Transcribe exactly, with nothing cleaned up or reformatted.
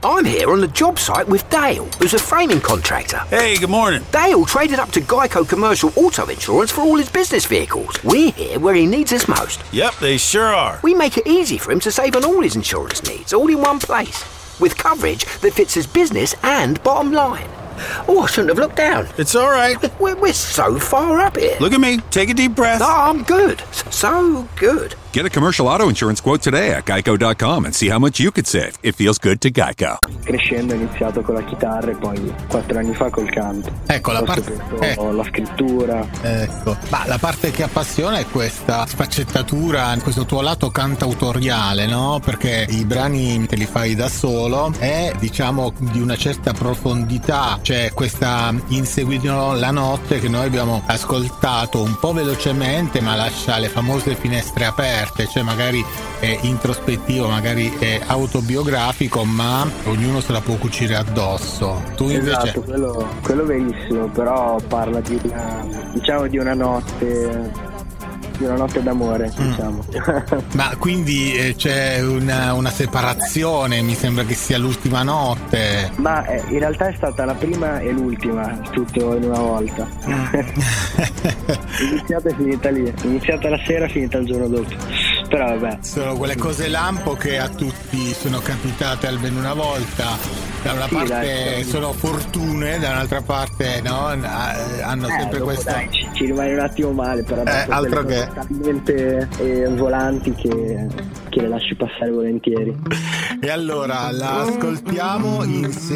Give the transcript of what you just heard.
I'm here on the job site with Dale, who's a framing contractor. Hey, good morning. Dale traded up to Geico Commercial Auto Insurance for all his business vehicles. We're here where he needs us most. Yep, they sure are. We make it easy for him to save on all his insurance needs, all in one place, with coverage that fits his business and bottom line. Oh, I shouldn't have looked down. It's all right. We're, we're so far up here. Look at me. Take a deep breath. Oh, I'm good. So good. Get a commercial auto insurance quote today at geico dot com and see how much you could save. It feels good to Geico. Crescendo ho iniziato con la chitarra e poi quattro anni fa col canto. Ecco la Ho parte scoperto eh. la scrittura. Ecco, ma la parte che appassiona è questa sfaccettatura, questo tuo lato cantautoriale, no? Perché i brani te li fai da solo e diciamo di una certa profondità. C'è questa Inseguito la notte che noi abbiamo ascoltato un po' velocemente, ma lascia le famose finestre aperte, cioè magari è introspettivo, magari è autobiografico, ma ognuno se la può cucire addosso. Tu invece Esatto, quello, quello verissimo, però parla di una, diciamo di una notte di una notte d'amore, mm. diciamo. Ma quindi eh, c'è una, una separazione, mi sembra che sia l'ultima notte. Ma eh, in realtà è stata la prima e l'ultima, tutto in una volta. Iniziata e finita lì, iniziata la sera, finita il giorno dopo. Però vabbè. Sono quelle cose lampo che a tutti sono capitate almeno una volta. Da una sì, parte dai, sono fortune, da un'altra parte no, hanno eh, sempre dopo, questo. Dai, ci, ci rimane un attimo male, però eh, altro che talmente eh, volanti che, che le lasci passare volentieri. E allora la ascoltiamo in